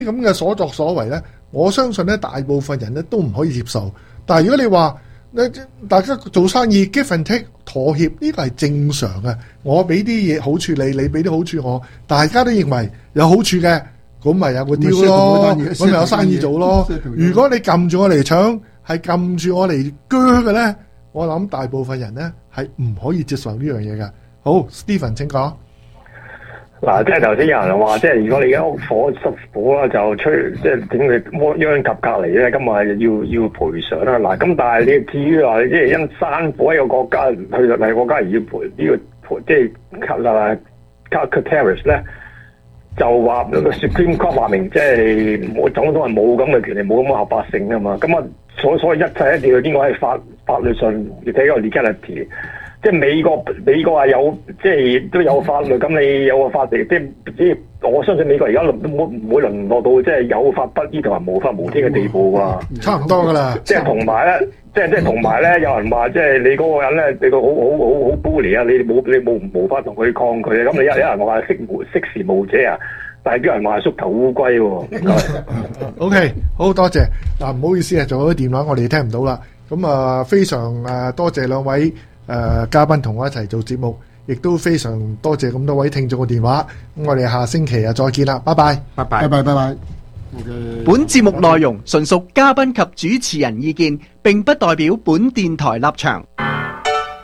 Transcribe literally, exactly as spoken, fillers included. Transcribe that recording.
咁嘅所作所為咧，我相信咧大部分人咧都唔可以接受。但係如果你話咧，大家做生意 give and take 妥協，呢個係正常嘅。我俾啲嘢好處你，你俾啲好處我，大家都認為有好處嘅，咁咪有個 deal 咯，咁咪有生意做咯。如果你撳住我嚟搶，係撳住我嚟鋸嘅咧，我諗大部分人咧係唔可以接受呢樣嘢嘅。好 ，Stephen 請講。 嗱，即係頭先有人話，即係如果你間屋火失火啦，就吹即係整你摩殃及隔離咧，今日要要賠償啦。嗱，咁但係你至於話，即係因山火一個國家去另一個國家而要賠呢、這個賠，即係啊 cut tariffs 咧，就話個 Supreme Court 話明，即係我總統係冇咁嘅權利，冇咁嘅合法性噶嘛。咁啊，所所以一切一定要經過喺法法律上要睇個 legality。即係美國，美國係有，即係都有法律。咁你有個法律，即係即係我相信美國而家都唔會唔會淪落到即係有法不依同埋無法無天嘅地步㗎。 差唔多㗎啦。 即係同埋咧，即係即係同埋咧，有人話即係你嗰個人咧，你個好好好好 bully 啊！你冇你冇無法同佢抗拒啊！咁你有有人話識無識時務者啊，但係啲人話係縮頭烏龜喎。 O K， 好多謝嗱，唔好意思啊，仲有啲電話我哋聽唔到啦。咁啊，非常誒多謝兩位。誒、呃、嘉賓同我一齊做節目，亦都非常多謝咁多位聽眾嘅電話。咁我哋下星期啊再見啦，拜拜， 拜拜， 拜拜，拜拜。 Okay. 本節目內容純屬嘉賓及主持人意見，並不代表本電台立場。